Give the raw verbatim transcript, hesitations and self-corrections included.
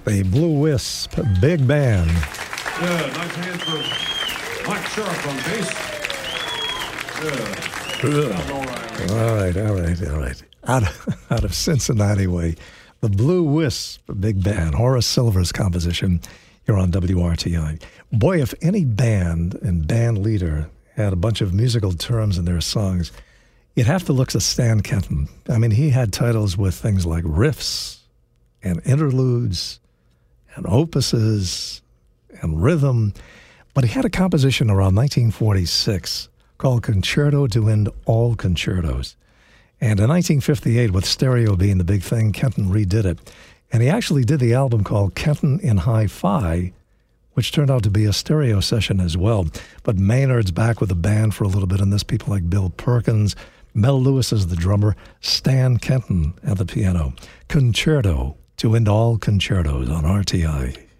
The Blue Wisp Big Band. Yeah, nice hand for Mike Sharp on bass. Yeah. All right. All right, all right, all right. Out of, out of Cincinnati way, the Blue Wisp Big Band, Horace Silver's composition here on W R T I. Boy, if any band and band leader had a bunch of musical terms in their songs, you'd have to look to Stan Kenton. I mean, he had titles with things like riffs and interludes and opuses and rhythm, but he had a composition around nineteen forty-six called Concerto to End All Concertos. And in nineteen fifty-eight, with stereo being the big thing, Kenton redid it. And he actually did the album called Kenton in Hi-Fi, which turned out to be a stereo session as well. But Maynard's back with the band for a little bit in this, people like Bill Perkins, Mel Lewis as the drummer, Stan Kenton at the piano. Concerto to End All Concertos on R T I.